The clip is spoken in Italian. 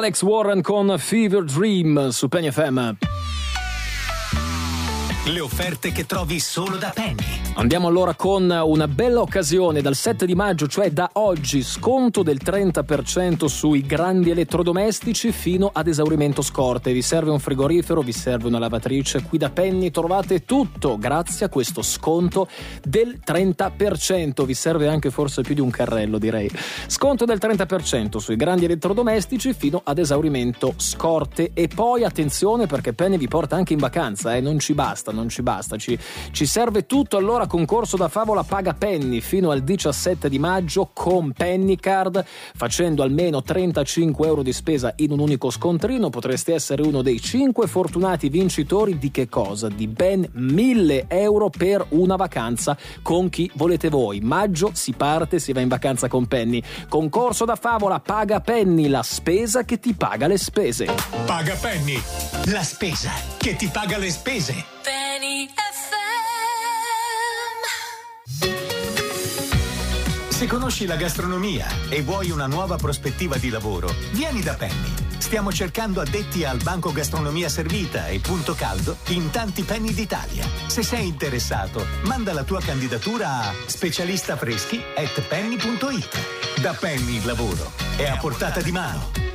Alex Warren con Fever Dream su Penny FM. Le offerte che trovi solo da Penny. Andiamo allora con una bella occasione dal 7 di maggio, cioè da oggi, sconto del 30% sui grandi elettrodomestici fino ad esaurimento scorte. Vi serve un frigorifero, vi serve una lavatrice, qui da Penny trovate tutto grazie a questo sconto del 30%. Vi serve anche forse più di un carrello, direi. Sconto del 30% sui grandi elettrodomestici fino ad esaurimento scorte. E poi attenzione, perché Penny vi porta anche in vacanza, non ci basta, ci serve tutto. Allora, concorso da favola Paga Penny fino al 17 di maggio con Penny Card. Facendo almeno 35 euro di spesa in un unico scontrino potreste essere uno dei 5 fortunati vincitori di che cosa? Di ben 1.000 euro per una vacanza con chi volete voi. Maggio si parte, si va in vacanza con Penny. Concorso da favola Paga Penny, la spesa che ti paga le spese. Paga Penny, la spesa che ti paga le spese. Penny FM. Se conosci la gastronomia e vuoi una nuova prospettiva di lavoro, vieni da Penny. Stiamo cercando addetti al banco gastronomia servita e punto caldo in tanti Penny d'Italia. Se sei interessato, manda la tua candidatura a specialistafreschi@penny.it. Da Penny il lavoro è a portata di mano.